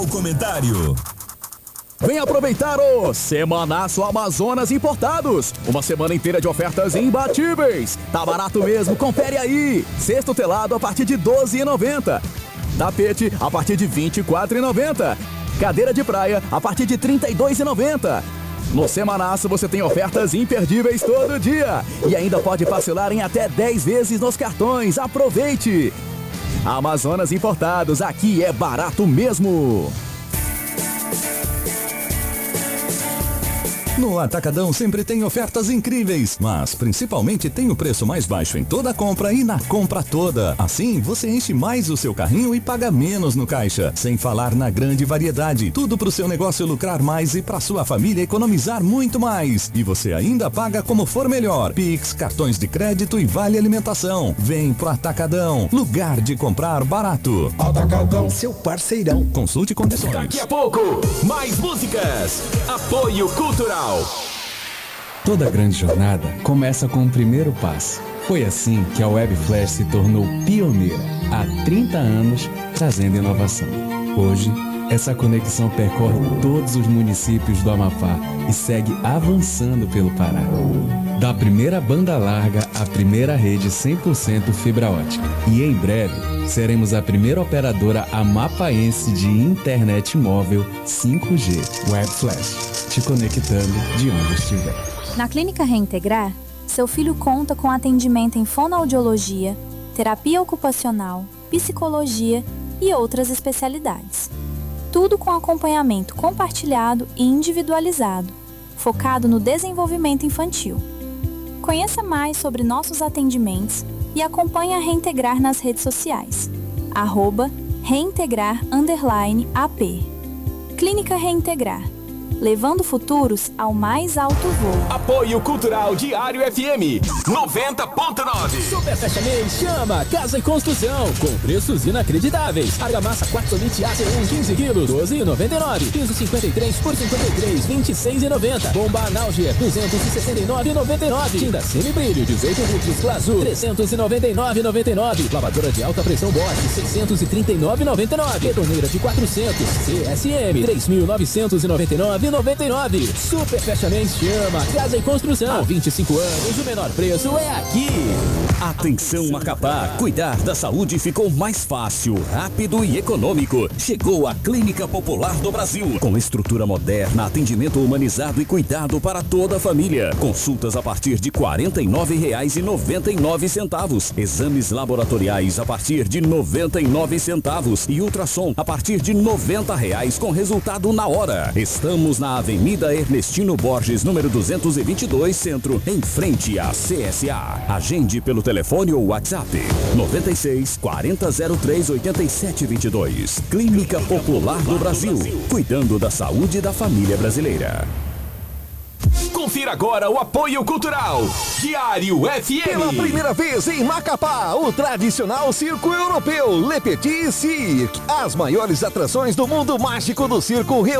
O comentário. Vem aproveitar o Semanaço Amazonas Importados. Uma semana inteira de ofertas imbatíveis. Tá barato mesmo, confere aí. Cesto telado a partir de R$ 12,90. Tapete a partir de R$ 24,90. Cadeira de praia a partir de R$ 32,90. No Semanaço você tem ofertas imperdíveis todo dia. E ainda pode parcelar em até 10 vezes nos cartões. Aproveite! Amazonas Importados, aqui é barato mesmo. No Atacadão sempre tem ofertas incríveis, mas principalmente tem o preço mais baixo em toda compra e na compra toda. Assim, você enche mais o seu carrinho e paga menos no caixa. Sem falar na grande variedade. Tudo para o seu negócio lucrar mais e para sua família economizar muito mais. E você ainda paga como for melhor. Pix, cartões de crédito e vale alimentação. Vem pro Atacadão, lugar de comprar barato. Atacadão, seu parceirão. Consulte condições. Daqui a pouco, mais músicas. Apoio Cultural. Toda grande jornada começa com o primeiro passo. Foi assim que a Web Flash se tornou pioneira, há 30 anos, trazendo inovação. Hoje, essa conexão percorre todos os municípios do Amapá e segue avançando pelo Pará. Da primeira banda larga à primeira rede 100% fibra ótica. E em breve, seremos a primeira operadora amapaense de internet móvel 5G. Web Flash, te conectando de onde estiver. Na Clínica Reintegrar, seu filho conta com atendimento em fonoaudiologia, terapia ocupacional, psicologia e outras especialidades. Tudo com acompanhamento compartilhado e individualizado, focado no desenvolvimento infantil. Conheça mais sobre nossos atendimentos e acompanhe a Reintegrar nas redes sociais. @reintegrar_AP. Clínica Reintegrar. Levando futuros ao mais alto voo. Apoio Cultural Diário FM 90.9. Super Fecha Mês chama Casa e Construção, com preços inacreditáveis. Argamassa Quartzolite AC1 15 kg, 12,99. Piso 53 por 53, 26,90. Bomba Analgia, 269,99. Tinta Semibrilho, 18 litros Glazur, 399,99. Lavadora de alta pressão Bosch, 639,99. Betoneira de 400, CSM, 3.999,99. Super Fecha Mês chama Casa e Construção. Há 25 anos, o menor preço é aqui. Atenção Macapá, cuidar da saúde ficou mais fácil, rápido e econômico. Chegou a Clínica Popular do Brasil, com estrutura moderna, atendimento humanizado e cuidado para toda a família. Consultas a partir de R$ 49,99. Exames laboratoriais a partir de 99 centavos e ultrassom a partir de R$ 90 com resultado na hora. Estamos na Avenida Ernestino Borges, número 222, Centro, em frente à CSA. Agende pelo telefone ou WhatsApp 96 4003 8722. Clínica Popular do Brasil, cuidando da saúde da família brasileira. Confira agora o apoio cultural. Diário FM. Pela primeira vez em Macapá, o tradicional circo europeu Le Petit Cirque. As maiores atrações do mundo mágico do circo